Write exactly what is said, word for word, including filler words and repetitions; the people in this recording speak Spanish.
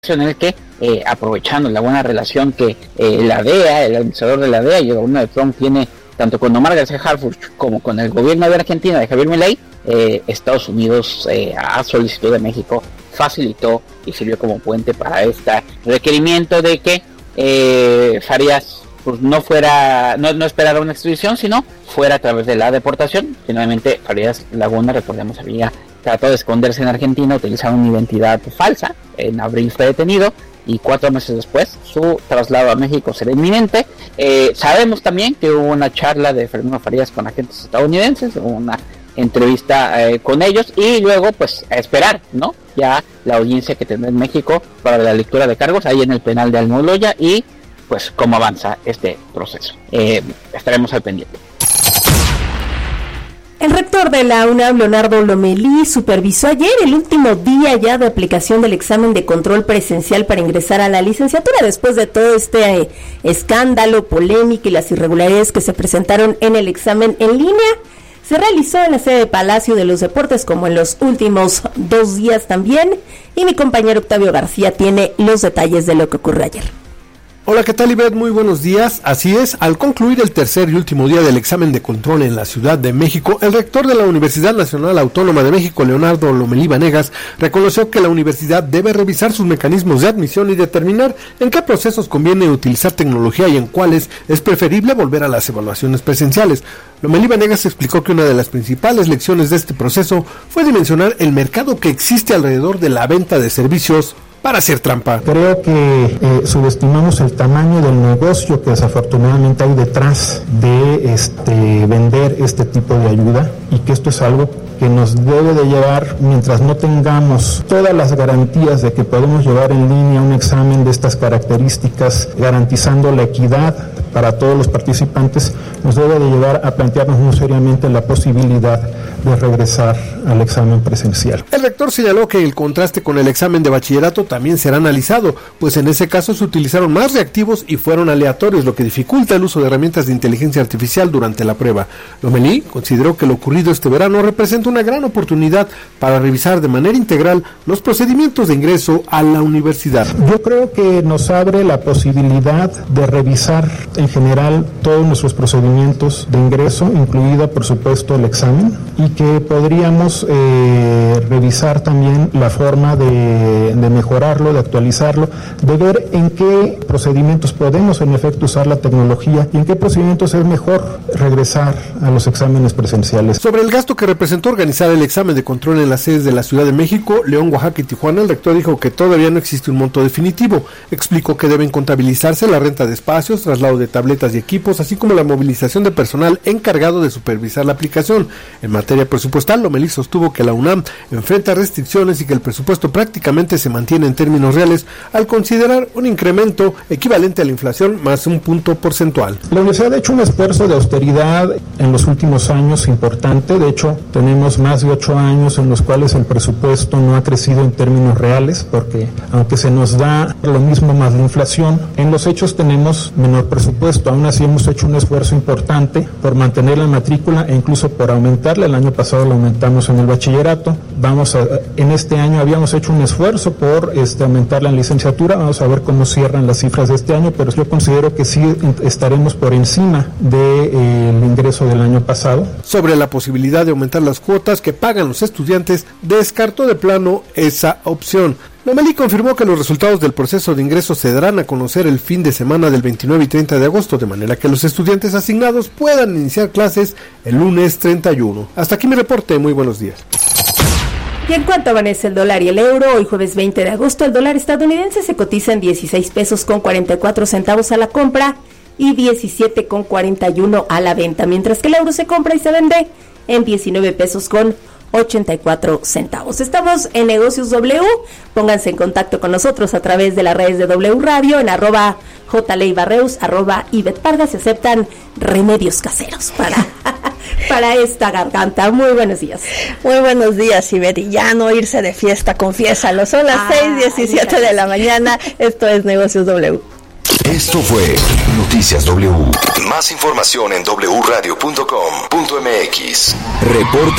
en el que, eh, aprovechando la buena relación que eh, la D E A, el administrador de la D E A y el gobierno de Trump tiene tanto con Omar García Harfuch como con el gobierno de Argentina de Javier Milei, eh, Estados Unidos, eh, a solicitud de México, facilitó y sirvió como puente para este requerimiento de que eh, Farías pues no fuera, no, no esperara una extradición, sino fuera a través de la deportación. Finalmente Farías Laguna, recordemos, había trató de esconderse en Argentina, utilizando una identidad falsa. En abril fue detenido y cuatro meses después su traslado a México será inminente. Eh, sabemos también que hubo una charla de Fernando Farías con agentes estadounidenses, una entrevista eh, con ellos, y luego pues a esperar, ¿no? Ya la audiencia que tendrá en México para la lectura de cargos ahí en el penal de Almoloya y pues cómo avanza este proceso. Eh, estaremos al pendiente. El rector de la UNAM, Leonardo Lomelí, supervisó ayer el último día ya de aplicación del examen de control presencial para ingresar a la licenciatura después de todo este eh, escándalo, polémica y las irregularidades que se presentaron en el examen en línea. Se realizó en la sede de Palacio de los Deportes como en los últimos dos días también, y mi compañero Octavio García tiene los detalles de lo que ocurrió ayer. Hola, ¿qué tal, Ivette? Muy buenos días. Así es, al concluir el tercer y último día del examen de control en la Ciudad de México, el rector de la Universidad Nacional Autónoma de México, Leonardo Lomelí Vanegas, reconoció que la universidad debe revisar sus mecanismos de admisión y determinar en qué procesos conviene utilizar tecnología y en cuáles es preferible volver a las evaluaciones presenciales. Lomelí Vanegas explicó que una de las principales lecciones de este proceso fue dimensionar el mercado que existe alrededor de la venta de servicios para hacer trampa. Creo que eh, subestimamos el tamaño del negocio que desafortunadamente hay detrás de este vender este tipo de ayuda, y que esto es algo que nos debe de llevar, mientras no tengamos todas las garantías de que podemos llevar en línea un examen de estas características, garantizando la equidad para todos los participantes, nos debe de llevar a plantearnos muy seriamente la posibilidad de regresar al examen presencial. El rector señaló que el contraste con el examen de bachillerato también será analizado, pues en ese caso se utilizaron más reactivos y fueron aleatorios, lo que dificulta el uso de herramientas de inteligencia artificial durante la prueba. Lomelí consideró que lo ocurrido este verano representa una gran oportunidad para revisar de manera integral los procedimientos de ingreso a la universidad. Yo creo que nos abre la posibilidad de revisar en general todos nuestros procedimientos de ingreso, incluida por supuesto el examen, y que podríamos eh, revisar también la forma de, de mejorarlo, de actualizarlo, de ver en qué procedimientos podemos en efecto usar la tecnología y en qué procedimientos es mejor regresar a los exámenes presenciales. Sobre el gasto que representó organizar el examen de control en las sedes de la Ciudad de México, León, Oaxaca y Tijuana, el rector dijo que todavía no existe un monto definitivo. Explicó que deben contabilizarse la renta de espacios, traslado de tabletas y equipos, así como la movilización de personal encargado de supervisar la aplicación. En materia presupuestal, Lomelí sostuvo que la UNAM enfrenta restricciones y que el presupuesto prácticamente se mantiene en términos reales al considerar un incremento equivalente a la inflación más un punto porcentual. La universidad ha hecho un esfuerzo de austeridad en los últimos años importante. De hecho, tenemos más de ocho años en los cuales el presupuesto no ha crecido en términos reales, porque aunque se nos da lo mismo más la inflación, en los hechos tenemos menor presupuesto. Aún así hemos hecho un esfuerzo importante por mantener la matrícula e incluso por aumentarla. El año pasado la aumentamos en el bachillerato. Vamos a, en este año habíamos hecho un esfuerzo por este, aumentarla en licenciatura. Vamos a ver cómo cierran las cifras de este año, pero yo considero que sí estaremos por encima del eh, ingreso del año pasado. Sobre la posibilidad de aumentar las cuotas que pagan los estudiantes, descartó de plano esa opción. Lomelí confirmó que los resultados del proceso de ingreso se darán a conocer el fin de semana del veintinueve y treinta de agosto, de manera que los estudiantes asignados puedan iniciar clases el lunes treinta y uno. Hasta aquí mi reporte, muy buenos días. Y en cuanto amanece el dólar y el euro, hoy jueves veinte de agosto, el dólar estadounidense se cotiza en dieciséis pesos con cuarenta y cuatro centavos a la compra y diecisiete con cuarenta y uno a la venta, mientras que el euro se compra y se vende en diecinueve pesos con ochenta y cuatro centavos. Estamos en Negocios W. Pónganse en contacto con nosotros a través de las redes de W Radio, en arroba jleibarreus, arroba Ivette Pargas. Se aceptan remedios caseros para, para esta garganta. Muy buenos días. Muy buenos días, Ivette. Y ya no irse de fiesta, confiésalo. Son las seis diecisiete de la mañana. Esto es Negocios W. Esto fue Noticias W. Más información en doble u radio punto com punto m x. Reporte